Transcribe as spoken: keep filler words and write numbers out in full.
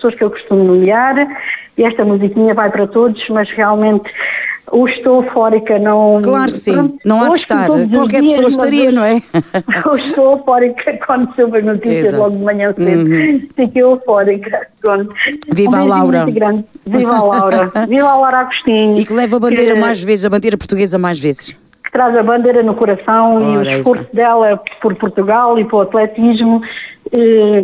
pessoas que eu costumo nomear, e esta musiquinha vai para todos, mas realmente hoje estou eufórica, não... Claro que sim, pronto, não há de estar, qualquer dias, pessoa estaria, hoje, não é? Hoje estou eufórica quando soube as notícias. Exato. Logo de manhã cedo, uhum. Fiquei eufórica. Pronto. Viva um a Laura! Viva a Laura! Viva a Laura Agostinho! E que leva a bandeira que... mais vezes, a bandeira portuguesa mais vezes. Que traz a bandeira no coração. Ora, e o esforço dela por Portugal e para o atletismo, eh,